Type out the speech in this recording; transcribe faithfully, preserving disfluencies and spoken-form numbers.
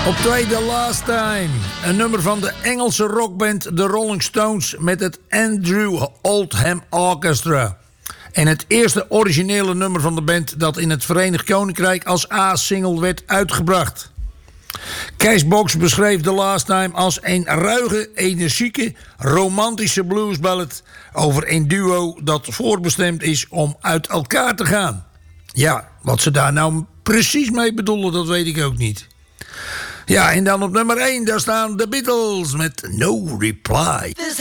Op twee The Last Time. Een nummer van de Engelse rockband The Rolling Stones met het Andrew Oldham Orchestra. En het eerste originele nummer van de band dat in het Verenigd Koninkrijk als A-single werd uitgebracht. Cashbox beschreef The Last Time als een ruige, energieke, romantische bluesballad over een duo dat voorbestemd is om uit elkaar te gaan. Ja, wat ze daar nou precies mee bedoelen, dat weet ik ook niet. Ja, en dan op nummer één, daar staan de Beatles met No Reply. This